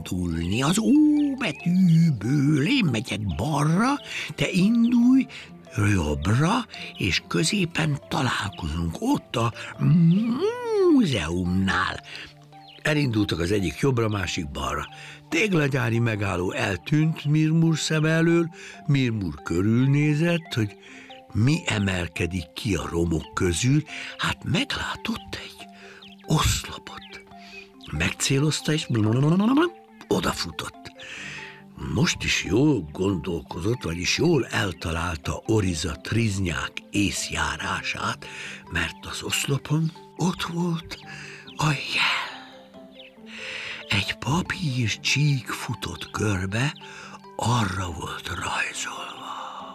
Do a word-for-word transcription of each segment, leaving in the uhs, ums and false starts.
elindulni az ó betűből. Én megyek balra, te indulj jobbra, és középen találkozunk ott a múzeumnál. Elindultak az egyik jobbra, másik balra. Téglagyári megálló eltűnt Mirmur szem elől, Mirmur körülnézett, hogy mi emelkedik ki a romok közül, hát meglátott egy oszlopot. Megcélozta, és odafutott. Most is jól gondolkozott, vagyis jól eltalálta Oriza Triznyák észjárását, mert az oszlopon ott volt a jel. Egy papír csík futott körbe, arra volt rajzolva.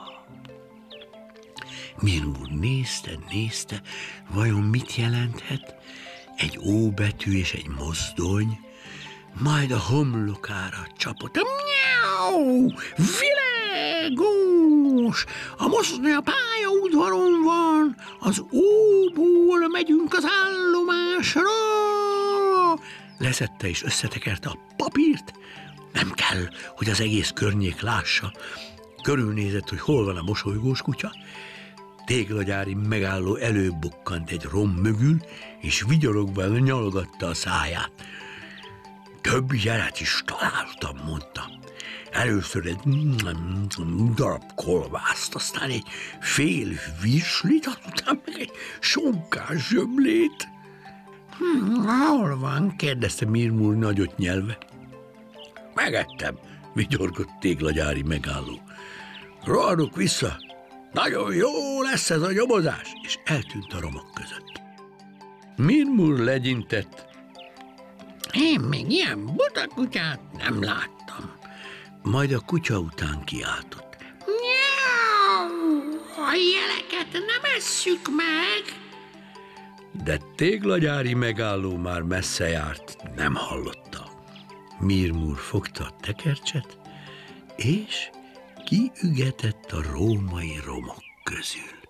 Mirmur nézte, nézte, vajon mit jelenthet? Egy ó betű és egy mozdony, majd a homlokára csapott. Miau! Világos! A mozdony a pályaudvaron van, az óból megyünk az állomásra! Leszedte és összetekerte a papírt. Nem kell, hogy az egész környék lássa. Körülnézett, hogy hol van a mosolygós kutya. Téglagyári megálló előbukkant egy rom mögül, és vigyorogva nyalogatta a száját. Több jelet is találtam, mondta. Először egy darab kolbászt, aztán egy fél virslit, azután meg egy sonkás zsömlét. Hm, hol van? Kérdezte Mirmur nagyot nyelve. Megettem, vigyorgott Téglagyári megálló. Rohanok vissza, nagyon jó lesz ez a nyomozás, és eltűnt a romok között. Mirmur legyintett. Én még ilyen buta kutyát nem láttam. Majd a kutya után kiáltott. Miau! A jeleket nem esszük meg! De Téglagyári megálló már messze járt, nem hallotta. Mirmur fogta a tekercset, és kiügetett a római romok közül.